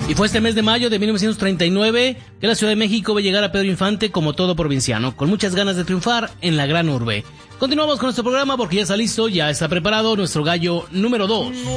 Y fue este mes de mayo de 1939 que la Ciudad de México ve llegar a Pedro Infante como todo provinciano, con muchas ganas de triunfar en la gran urbe. Continuamos con nuestro programa porque ya está listo, ya está preparado nuestro gallo número 2.